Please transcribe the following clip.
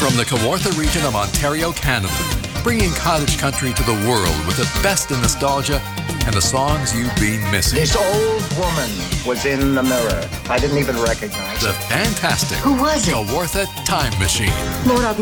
From the Kawartha region of Ontario, Canada, bringing cottage country to the world with the best in nostalgia and the songs you've been missing. This old woman was in the mirror. I didn't even recognize The her. fantastic Who was it? Kawartha Time Machine. Lord,